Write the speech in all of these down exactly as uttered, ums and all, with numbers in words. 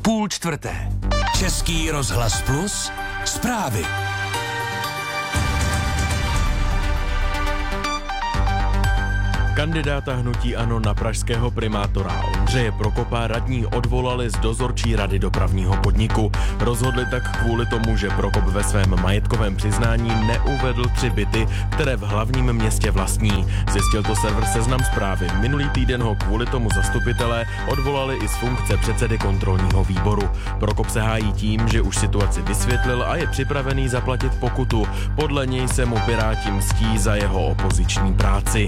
Půl čtvrté. Český rozhlas Plus. Zprávy. Kandidáta hnutí ANO na pražského primátora Ondřeje Prokopa radní odvolali z dozorčí rady dopravního podniku. Rozhodli tak kvůli tomu, že Prokop ve svém majetkovém přiznání neuvedl tři byty, které v hlavním městě vlastní. Zjistil to server Seznam Zprávy. Minulý týden ho kvůli tomu zastupitelé odvolali i z funkce předsedy kontrolního výboru. Prokop se hájí tím, že už situaci vysvětlil a je připravený zaplatit pokutu. Podle něj se mu Piráti mstí za jeho opoziční práci.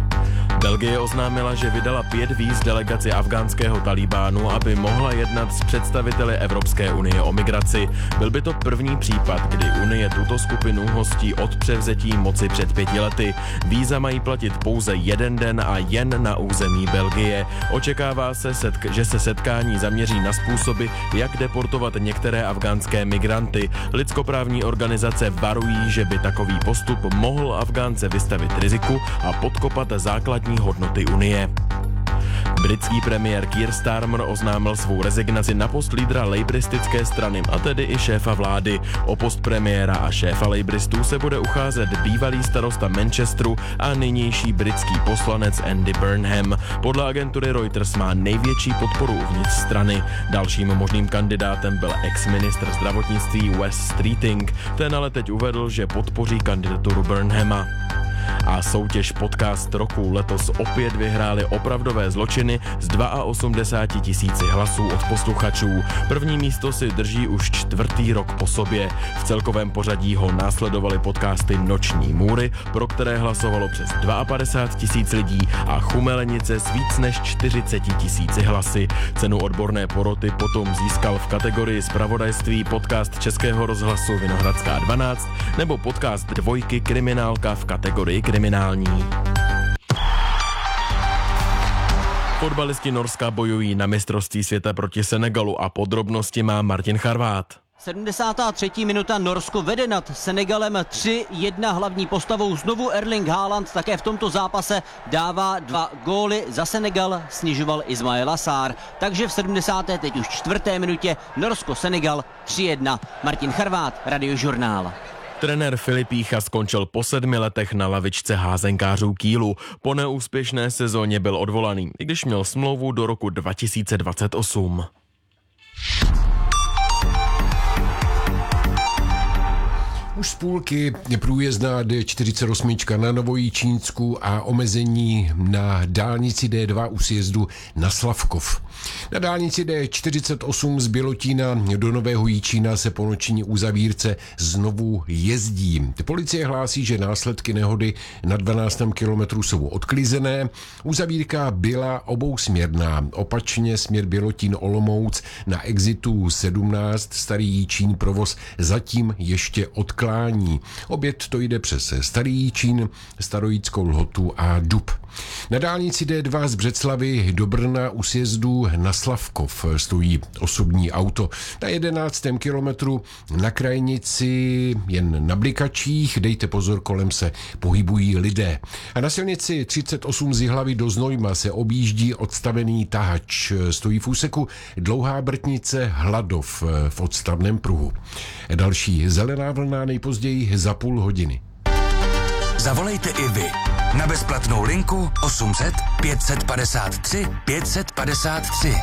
Belgie oznámila, že vydala pět víz delegaci afghánského Talibánu, aby mohla jednat s představiteli Evropské unie o migraci. Byl by to první případ, kdy Unie tuto skupinu hostí od převzetí moci před pěti lety. Víza mají platit pouze jeden den a jen na území Belgie. Očekává se, setk- že se setkání zaměří na způsoby, jak deportovat některé afghánské migranty. Lidskoprávní organizace varují, že by takový postup mohl Afgánce vystavit riziku a podkopat základní hodnoty Unie. Britský premiér Keir Starmer oznámil svou rezignaci na post lídra lejbristické strany, a tedy i šéfa vlády. O post premiéra a šéfa lejbristů se bude ucházet bývalý starosta Manchesteru a nynější britský poslanec Andy Burnham. Podle agentury Reuters má největší podporu uvnitř strany. Dalším možným kandidátem byl ex-ministr zdravotnictví Wes Streeting. Ten ale teď uvedl, že podpoří kandidaturu Burnhama. A soutěž Podcast roku letos opět vyhrály Opravdové zločiny z osmdesáti dvou tisíci hlasů od posluchačů. První místo si drží už čtvrtý rok po sobě. V celkovém pořadí ho následovaly podcasty Noční můry, pro které hlasovalo přes padesát dva tisíc lidí, a Chumelenice s víc než čtyřiceti tisíci hlasy. Cenu odborné poroty potom získal v kategorii zpravodajství podcast Českého rozhlasu Vinohradská dvanáct nebo podcast Dvojky Kriminálka v kategorii kriminální. Fotbalisti Norska bojují na mistrovství světa proti Senegalu a podrobnosti má Martin Charvát. sedmdesátá třetí minuta, Norsko vede nad Senegalem tři jedna, hlavní postavou znovu Erling Haaland, také v tomto zápase dává dva góly, za Senegal snižoval Ismaila Sarr, takže v sedmdesáté teď už čtvrté minutě Norsko-Senegal tři jedna. Martin Charvát, Radiožurnál. Trenér Filip Jícha skončil po sedmi letech na lavičce házenkářů Kielu. Po neúspěšné sezóně byl odvolaný, i když měl smlouvu do roku dva tisíce dvacet osm. Už z půlky je průjezdná D čtyřicet osm na Novojičínsku a omezení na dálnici D dva u sjezdu na Slavkov. Na dálnici D čtyřicet osm z Bělotína do Nového Jičína se po noční uzavírce znovu jezdí. Policie hlásí, že následky nehody na dvanáctém kilometru jsou odklizené. Uzavírka byla obousměrná. Opačně směr Bělotín-Olomouc na exitu sedmnáct Starý Jičín provoz zatím ještě odkládá. Oběd to jde přes Starý Jičín, Starojickou Lhotu a Dub. Na dálnici D dva z Břeclavy do Brna u sjezdu na Slavkov stojí osobní auto. Na jedenáctém kilometru na krajnici jen na blikačích, dejte pozor, kolem se pohybují lidé. A na silnici třicet osm z Jihlavy do Znojma se objíždí odstavený tahač. Stojí v úseku Dlouhá Brtnice Hladov v odstavném pruhu. Další zelená vlna nejpozději za půl hodiny. Zavolejte i vy na bezplatnou linku osm set pět set padesát tři pět set padesát tři.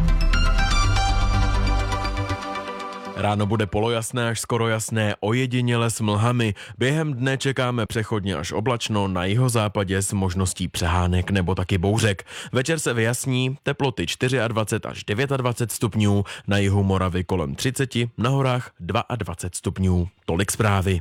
Ráno bude polojasné až skoro jasné, ojediněle s mlhami. Během dne čekáme přechodně až oblačno, na jihozápadě s možností přehánek nebo taky bouřek. Večer se vyjasní, teploty dvacet čtyři až dvacet devět stupňů, na jihu Moravy kolem třicet, na horách dvacet dva stupňů. Tolik zprávy.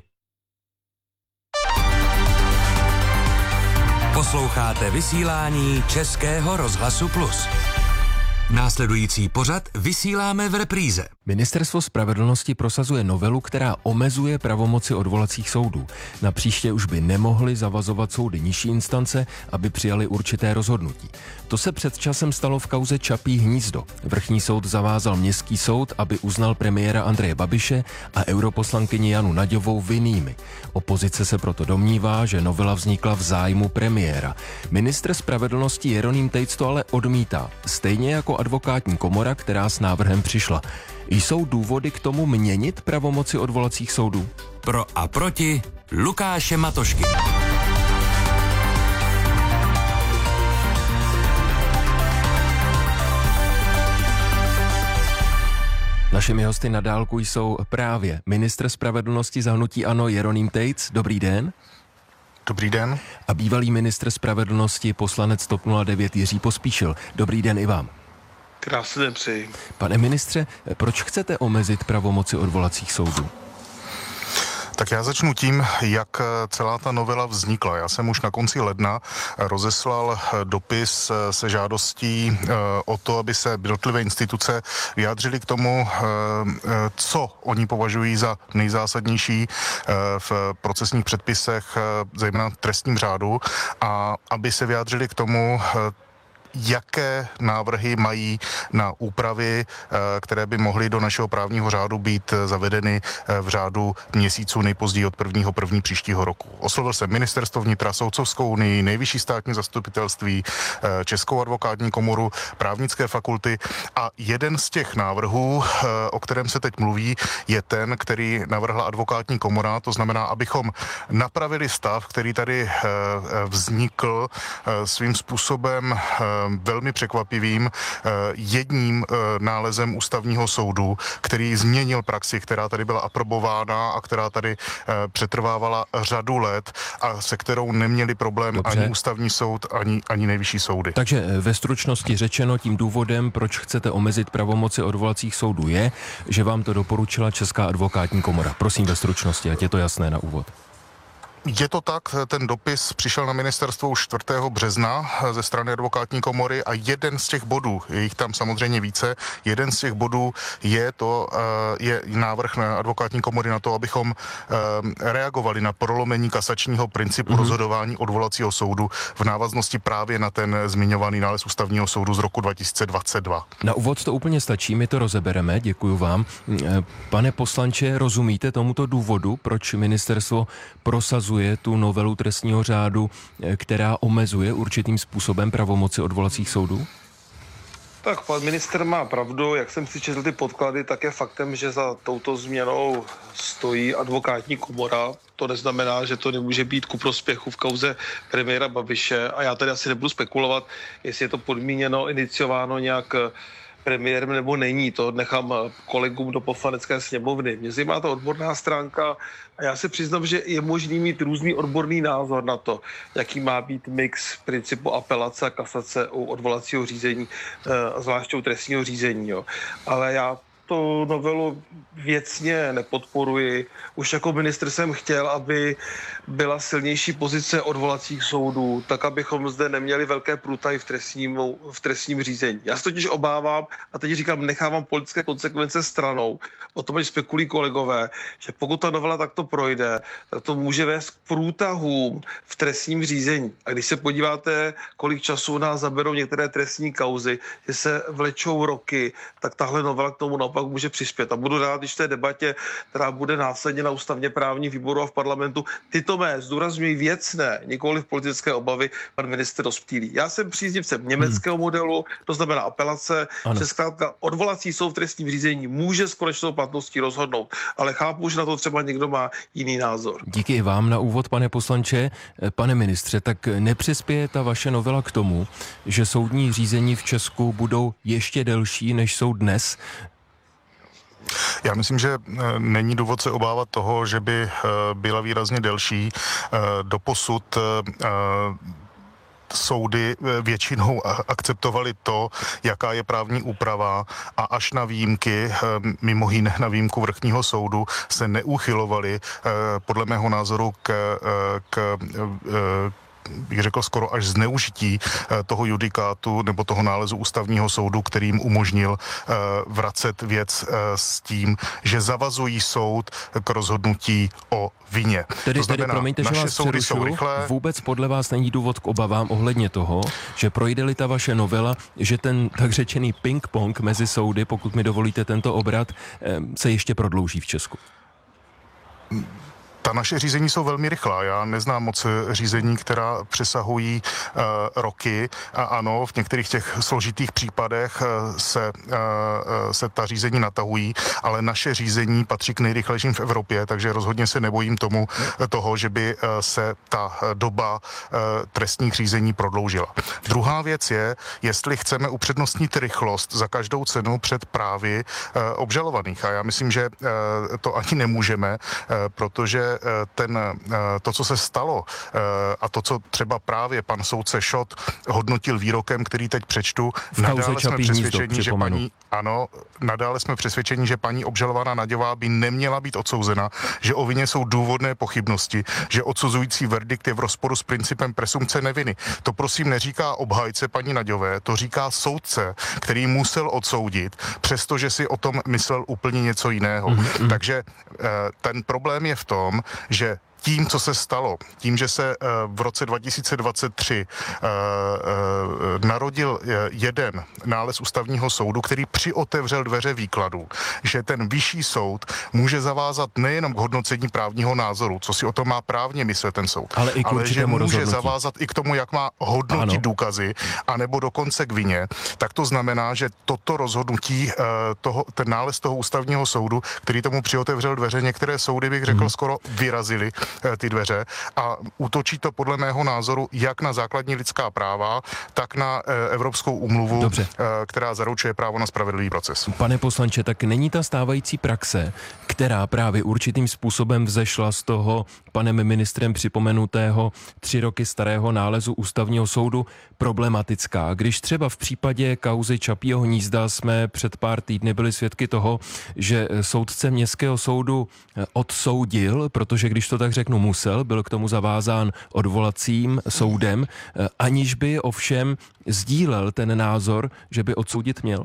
Posloucháte vysílání Českého rozhlasu Plus. Následující pořad vysíláme v repríze. Ministerstvo spravedlnosti prosazuje novelu, která omezuje pravomoci odvolacích soudů. Na příště už by nemohly zavazovat soudy nižší instance, aby přijali určité rozhodnutí. To se před časem stalo v kauze Čapí hnízdo. Vrchní soud zavázal městský soud, aby uznal premiéra Andreje Babiše a europoslankyni Janu Naďovou vinnými. Opozice se proto domnívá, že novela vznikla v zájmu premiéra. Ministr spravedlnosti Jeroným Tejc to ale odmítá, stejně jako advokátní komora, která s návrhem přišla. Jsou důvody k tomu měnit pravomoci odvolacích soudů? Pro a proti Lukáše Matošky. Našimi hosty na dálku jsou právě ministr spravedlnosti za hnutí ANO Jeroným Tejc. Dobrý den. Dobrý den. A bývalý ministr spravedlnosti poslanec TOP nula devět Jiří Pospíšil. Dobrý den i vám. Krásný den přeji. Pane ministře, proč chcete omezit pravomoci odvolacích soudů? Tak já začnu tím, jak celá ta novela vznikla. Já jsem už na konci ledna rozeslal dopis se žádostí o to, aby se jednotlivé instituce vyjádřily k tomu, co oni považují za nejzásadnější v procesních předpisech, zejména v trestním řádu, a aby se vyjádřili k tomu, jaké návrhy mají na úpravy, které by mohly do našeho právního řádu být zavedeny v řádu měsíců, nejpozději od prvního prvního příštího roku. Oslovil jsem ministerstvo vnitra, Soudcovskou unii, nejvyšší státní zastupitelství, Českou advokátní komoru, právnické fakulty a jeden z těch návrhů, o kterém se teď mluví, je ten, který navrhla advokátní komora, to znamená, abychom napravili stav, který tady vznikl svým způsobem velmi překvapivým jedním nálezem ústavního soudu, který změnil praxi, která tady byla aprobována a která tady přetrvávala řadu let a se kterou neměli problém Dobře. ani ústavní soud, ani, ani nejvyšší soudy. Takže ve stručnosti řečeno, tím důvodem, proč chcete omezit pravomoci odvolacích soudů, je, že vám to doporučila Česká advokátní komora. Prosím ve stručnosti, ať je to jasné na úvod. Je to tak, ten dopis přišel na ministerstvo už čtvrtého března ze strany advokátní komory a jeden z těch bodů, je jich tam samozřejmě více, jeden z těch bodů je to, je návrh na advokátní komory na to, abychom reagovali na prolomení kasačního principu mm-hmm. rozhodování odvolacího soudu v návaznosti právě na ten zmiňovaný nález ústavního soudu z roku dva tisíce dvacet dva. Na úvod to úplně stačí, my to rozebereme, děkuju vám. Pane poslanče, rozumíte tomuto důvodu, proč ministerstvo prosazuje tu novelu trestního řádu, která omezuje určitým způsobem pravomoci odvolacích soudů? Tak pan ministr má pravdu, jak jsem si četl ty podklady, tak je faktem, že za touto změnou stojí advokátní komora. To neznamená, že to nemůže být ku prospěchu v kauze premiéra Babiše a já tady asi nebudu spekulovat, jestli je to podmíněno, iniciováno nějak premiérem nebo není, to nechám kolegům do poslanecké sněmovny. Mě zajímá ta odborná stránka a já se přiznám, že je možný mít různý odborný názor na to, jaký má být mix principu apelace a kasace u odvolacího řízení, zvláště u trestního řízení. Jo. Ale já tu novelu věcně nepodporuji. Už jako ministr jsem chtěl, aby byla silnější pozice odvolacích soudů, tak abychom zde neměli velké průtahy v trestním, v trestním řízení. Já se totiž obávám, a teď říkám, nechávám politické konsekvence stranou, o tom, že spekulují kolegové, že pokud ta novela takto projde, tak to může vést k průtahům v trestním řízení. A když se podíváte, kolik času nás zaberou některé trestní kauzy, že se vlečou roky, tak tahle novela k tomu naopak může přispět. A budu rád, když v té debatě, která bude následně na ústavně právní výboru a v parlamentu, tyto mé, zdůrazňuji věcné, nikoli v politické obavy, pan ministr rozptýlí. Já jsem příznivcem německého hmm. modelu, to znamená apelace, ano. že zkrátka odvolací soud v trestním řízení může s konečnou platností rozhodnout, ale chápu, že na to třeba někdo má jiný názor. Díky vám na úvod, pane poslanče. Pane ministře, tak nepřispěje ta vaše novela k tomu, že soudní řízení v Česku budou ještě delší, než jsou dnes? Já myslím, že není důvod se obávat toho, že by byla výrazně delší. Doposud soudy většinou akceptovaly to, jaká je právní úprava a až na výjimky, mimo jiné na výjimku vrchního soudu, se neuchylovali podle mého názoru k, k bych řekl skoro až zneužití toho judikátu nebo toho nálezu ústavního soudu, který jim umožnil vracet věc s tím, že zavazují soud k rozhodnutí o vině. Tedy, to znamená, tedy promiňte, že naše vás soudy jsou rychlé. Vůbec podle vás není důvod k obavám ohledně toho, že projde-li ta vaše novela, že ten tak řečený ping-pong mezi soudy, pokud mi dovolíte tento obrat, se ještě prodlouží v Česku? Ta naše řízení jsou velmi rychlá. Já neznám moc řízení, která přesahují uh, roky. A ano, v některých těch složitých případech uh, se, uh, se ta řízení natahují, ale naše řízení patří k nejrychlejším v Evropě, takže rozhodně se nebojím tomu toho, že by uh, se ta doba uh, trestních řízení prodloužila. Druhá věc je, jestli chceme upřednostnit rychlost za každou cenu před právy uh, obžalovaných. A já myslím, že uh, to ani nemůžeme, uh, protože ten, to, co se stalo a to, co třeba právě pan soudce Šot hodnotil výrokem, který teď přečtu, nadále jsme přesvědčeni, že paní, ano, nadále jsme přesvědčeni, že paní obžalovaná Naďová by neměla být odsouzena, že o vině jsou důvodné pochybnosti, že odsuzující verdikt je v rozporu s principem presumpce neviny. To prosím neříká obhájce paní Naďové, to říká soudce, který musel odsoudit, přestože si o tom myslel úplně něco jiného. Mm-hmm. Takže ten problém je v tom, že tím, co se stalo, tím, že se v roce dva tisíce dvacet tři narodil jeden nález ústavního soudu, který přiotevřel dveře výkladu, že ten vyšší soud může zavázat nejenom k hodnocení právního názoru, co si o tom má právně myslet ten soud, ale, i ale že může rozhodnutí. zavázat i k tomu, jak má hodnotit ano. důkazy, anebo dokonce k vině, tak to znamená, že toto rozhodnutí, toho, ten nález toho ústavního soudu, který tomu přiotevřel dveře, některé soudy, bych řekl, hmm. skoro vyrazily ty dveře a útočí to podle mého názoru jak na základní lidská práva, tak na Evropskou úmluvu, Dobře. která zaručuje právo na spravedlivý proces. Pane poslanče, tak není ta stávající praxe, která právě určitým způsobem vzešla z toho panem ministrem připomenutého tři roky starého nálezu ústavního soudu, problematická? Když třeba v případě kauzy Čapího hnízda jsme před pár týdny byli svědky toho, že soudce městského soudu odsoudil, protože když to tak řeknu musel, byl k tomu zavázán odvolacím soudem, aniž by ovšem sdílel ten názor, že by odsoudit měl?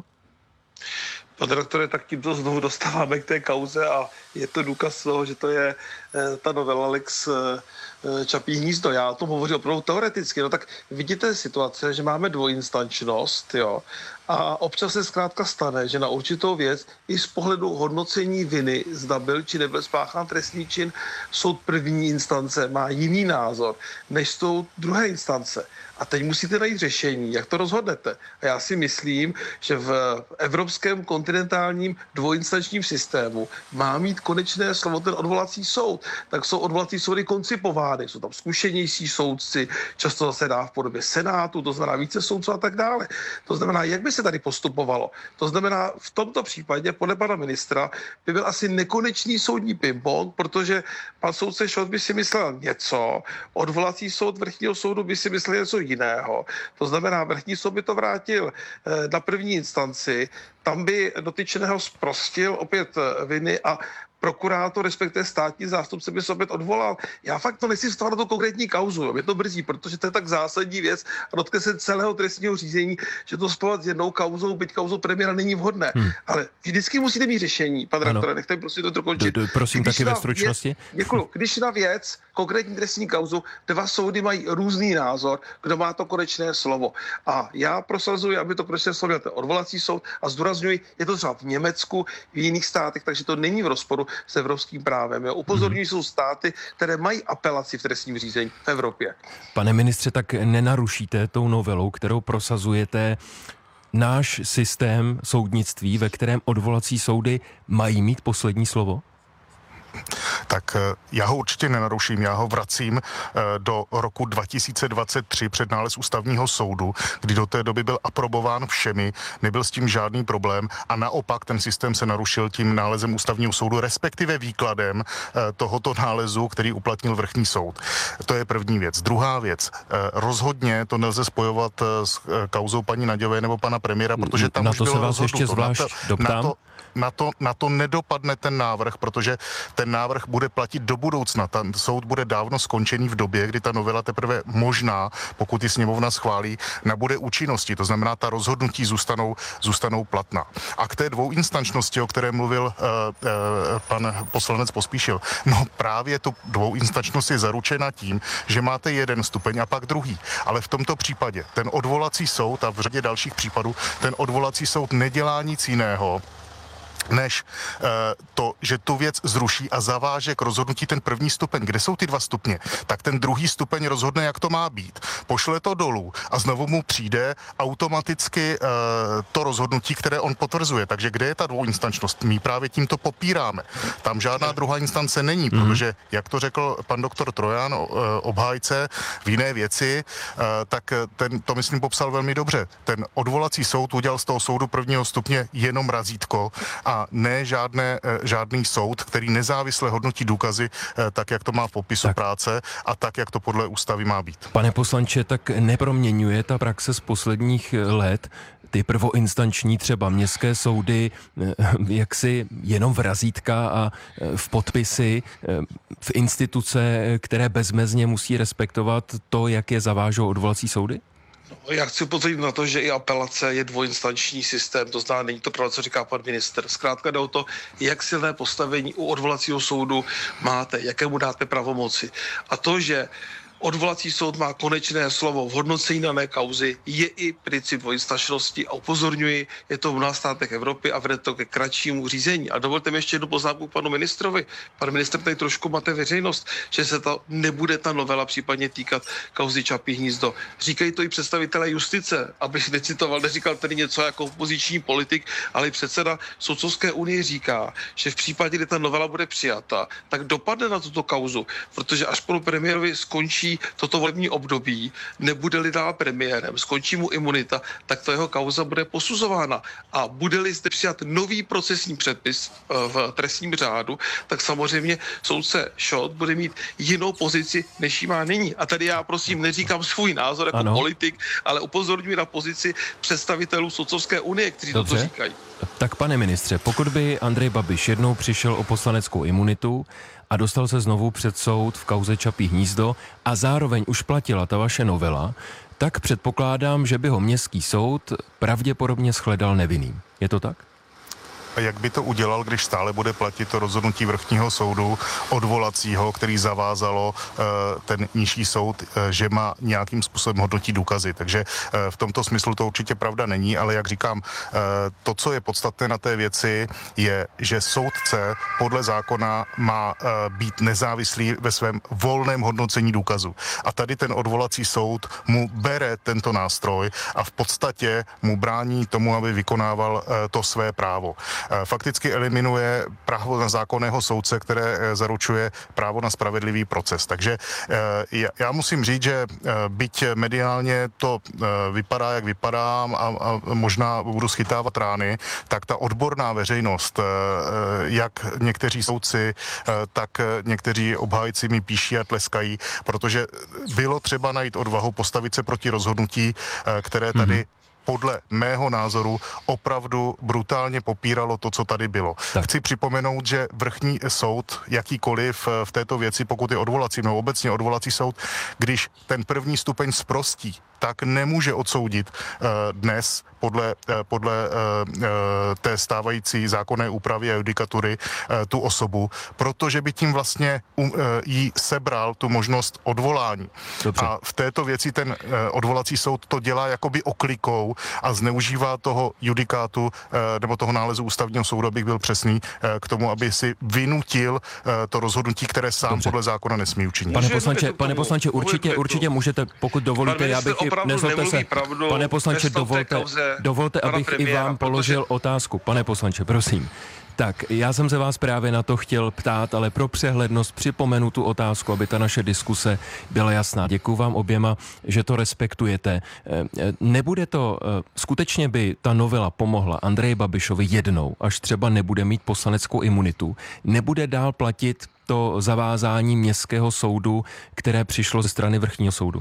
Pane doktore, tak tímto znovu dostáváme k té kauze a je to důkaz toho, že to je eh, ta novela Lex eh, Čapí hnízdo. Já o tom hovořil opravdu teoreticky. No tak vidíte situace, že máme dvojinstančnost, jo, a občas se zkrátka stane, že na určitou věc i z pohledu hodnocení viny, zda byl či nebyl spáchán trestný čin, soud první instance má jiný názor než soud druhé instance. A teď musíte najít řešení, jak to rozhodnete. A já si myslím, že v evropském kontinentálním dvojinstančním systému má mít konečné slovo ten odvolací soud. Tak jsou odvolací soudy koncipovány, jsou tam zkušenější soudci, často zase dá v podobě senátu, to znamená více soudců a tak dále. To znamená, jak by se tady postupovalo. To znamená, v tomto případě podle pana ministra by byl asi nekonečný soudní ping-pong, protože pan soudce Šot by si myslel něco, odvolací soud vrchního soudu by si myslel něco jiného. To znamená, vrchní soud by to vrátil na první instanci, tam by dotyčeného zprostil opět viny a prokurátor, respektive státní zástupce by se opět odvolal. Já fakt to nechci vstávat na tu konkrétní kauzu, mě to brzí, protože to je tak zásadní věc a dotkne se celého trestního řízení, že to spovat s jednou kauzou, byť kauzou premiéra není vhodné. Hmm. Ale vždycky musíte mít řešení, pane rektore, nechte mi prosím to dokončit. Do, do, prosím když taky ve stručnosti. Děkuji. Když na věc, konkrétní trestní kauzu, dva soudy mají různý názor, kdo má to konečné slovo. A já prosazuji, aby to konečné slovo měl ten odvolací soud a zdůrazňuji, je to třeba v Německu, v jiných státech, takže to není v rozporu s evropským právem. Jo. Upozorňují, hmm. jsou státy, které mají apelaci v trestním řízení v Evropě. Pane ministře, tak nenarušíte tou novelou, kterou prosazujete, náš systém soudnictví, ve kterém odvolací soudy mají mít poslední slovo? Tak já ho určitě nenaruším, já ho vracím do roku dva tisíce dvacet tři před nález ústavního soudu, kdy do té doby byl aprobován všemi, nebyl s tím žádný problém a naopak ten systém se narušil tím nálezem ústavního soudu, respektive výkladem tohoto nálezu, který uplatnil vrchní soud. To je první věc. Druhá věc, rozhodně to nelze spojovat s kauzou paní Naďové nebo pana premiéra, protože tam na už to bylo se vás rozhodnuto. ještě zvlášť na to, doptám. Na to, na, to, na to nedopadne ten návrh, protože ten návrh bude platit do budoucna. Ten soud bude dávno skončený v době, kdy ta novela teprve možná, pokud ji sněmovna schválí, nabude účinnosti. To znamená, ta rozhodnutí zůstanou, zůstanou platná. A k té dvouinstančnosti, o které mluvil uh, uh, pan poslanec Pospíšil, no právě tu dvouinstančnost je zaručena tím, že máte jeden stupeň a pak druhý. Ale v tomto případě ten odvolací soud a v řadě dalších případů ten odvolací soud nedělá nic jiného, než uh, to, že tu věc zruší a zaváže k rozhodnutí ten první stupeň. Kde jsou ty dva stupně? Tak ten druhý stupeň rozhodne, jak to má být. Pošle to dolů a znovu mu přijde automaticky uh, to rozhodnutí, které on potvrzuje. Takže kde je ta dvouinstančnost? My právě tímto popíráme. Tam žádná druhá instance není, mm-hmm. protože, jak to řekl pan doktor Trojan, uh, obhájce v jiné věci, uh, tak ten to, myslím, popsal velmi dobře. Ten odvolací soud udělal z toho soudu prvního stupně jenom razítko a a ne žádné, žádný soud, který nezávisle hodnotí důkazy, tak, jak to má v popisu tak. práce a tak, jak to podle ústavy má být. Pane poslanče, tak neproměňuje ta praxe z posledních let ty prvoinstanční třeba městské soudy jaksi jenom v razítka a v podpisy, v instituce, které bezmezně musí respektovat to, jak je zavážou odvolací soudy? No, já chci upozornit na to, že i apelace je dvojinstanční systém, to znamená, není to pravda, co říká pan minister. Zkrátka jde o to, jak silné postavení u odvolacího soudu máte, jakému dáte pravomoci. A to, že odvolací soud má konečné slovo v hodnocení dané kauzy, je i princip dvojinstančnosti a upozorňuji, je to v mnoha státech Evropy a vede to ke kratšímu řízení. A dovolte mi ještě jednu poznámku panu ministrovi. Pan ministr tady trošku mate veřejnost, že se to nebude ta novela případně týkat kauzy Čapí hnízdo. Říkají to i představitelé justice, abych necitoval, neříkal tady něco jako opoziční politik, ale i předseda Soudcovské unie říká, že v případě, kdy ta novela bude přijata, tak dopadne na tuto kauzu, protože až panu premiérovi skončí toto volební období, nebude-li dál premiérem, skončí mu imunita, tak to jeho kauza bude posuzována. A bude-li zde přijat nový procesní předpis v trestním řádu, tak samozřejmě soudce Šot bude mít jinou pozici, než ji má nyní. A tady já prosím neříkám svůj názor jako ano. politik, ale upozorňuji na pozici představitelů Soudcovské unie, kteří Dobře. toto říkají. Tak pane ministře, pokud by Andrej Babiš jednou přišel o poslaneckou imunitu a dostal se znovu před soud v kauze Čapí hnízdo a zároveň už platila ta vaše novela, tak předpokládám, že by ho městský soud pravděpodobně shledal nevinným. Je to tak? A jak by to udělal, když stále bude platit to rozhodnutí vrchního soudu odvolacího, který zavázalo uh, ten nižší soud, uh, že má nějakým způsobem hodnotí důkazy. Takže uh, v tomto smyslu to určitě pravda není, ale jak říkám, uh, to, co je podstatné na té věci, je, že soudce podle zákona má uh, být nezávislý ve svém volném hodnocení důkazu. A tady ten odvolací soud mu bere tento nástroj a v podstatě mu brání tomu, aby vykonával uh, to své právo. Fakticky eliminuje právo na zákonného soudce, které zaručuje právo na spravedlivý proces. Takže já musím říct, že byť mediálně to vypadá, jak vypadá a možná budu schytávat rány, tak ta odborná veřejnost, jak někteří soudci, tak někteří obhájci mi píší a tleskají, protože bylo třeba najít odvahu postavit se proti rozhodnutí, které tady mm-hmm. podle mého názoru opravdu brutálně popíralo to, co tady bylo. Tak. Chci připomenout, že vrchní soud, jakýkoliv v této věci, pokud je odvolací, no obecně odvolací soud, když ten první stupeň zprostí, tak nemůže odsoudit uh, dnes podle, uh, podle uh, uh, té stávající zákonné úpravy a judikatury uh, tu osobu, protože by tím vlastně um, uh, jí sebral tu možnost odvolání. Dobře. A v této věci ten uh, odvolací soud to dělá jakoby oklikou a zneužívá toho judikátu uh, nebo toho nálezu ústavního soudu, abych byl přesný, uh, k tomu, aby si vynutil uh, to rozhodnutí, které sám Dobře. podle zákona nesmí učinit. Pane poslanče, pane poslanče, určitě, určitě můžete, pokud dovolíte, já bych nezlobte se. Pravdu, pane poslanče, dovolte, dovolte abych i vám položil protože... otázku. Pane poslanče, prosím. Tak, já jsem se vás právě na to chtěl ptát, ale pro přehlednost připomenu tu otázku, aby ta naše diskuse byla jasná. Děkuju vám oběma, že to respektujete. Nebude to, skutečně by ta novela pomohla Andreji Babišovi jednou, až třeba nebude mít poslaneckou imunitu, nebude dál platit to zavázání městského soudu, které přišlo ze strany vrchního soudu?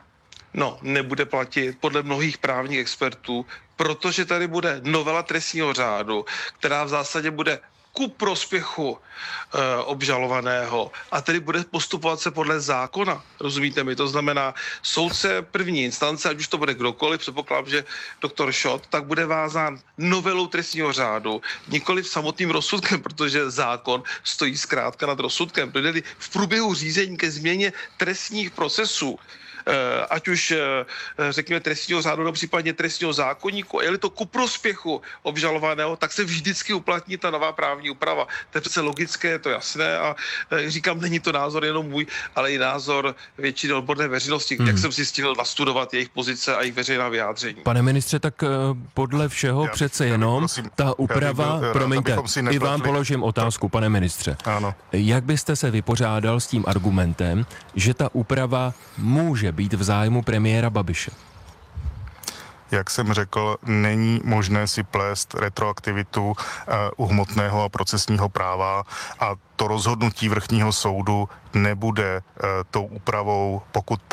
No, nebude platit podle mnohých právních expertů, protože tady bude novela trestního řádu, která v zásadě bude ku prospěchu e, obžalovaného a tedy bude postupovat se podle zákona. Rozumíte mi? To znamená, soudce první instance, ať už to bude kdokoliv, předpokládám, že doktor Šot, tak bude vázán novelou trestního řádu, nikoliv samotným rozsudkem, protože zákon stojí zkrátka nad rozsudkem. Dojde v průběhu řízení ke změně trestních procesů, ať už řekněme trestního řádu nebo případně trestního zákoníku, je-li to ku prospěchu obžalovaného, tak se vždycky uplatní ta nová právní úprava. To je přece logické, je to jasné a říkám, není to názor jenom můj, ale i názor většiny odborné veřejnosti, hmm. jak jsem si stihl nastudovat jejich pozice a jejich veřejná vyjádření. Pane ministře, tak podle všeho já, přece já jenom prosím, ta úprava, byl, promiňte, i vám položím otázku, pane ministře. Ano. Jak byste se vypořádal s tím argumentem, že ta úprava může být v zájmu premiéra Babiše? Jak jsem řekl, není možné si plést retroaktivitu uh, u hmotného a procesního práva a to rozhodnutí vrchního soudu nebude uh, tou úpravou, pokud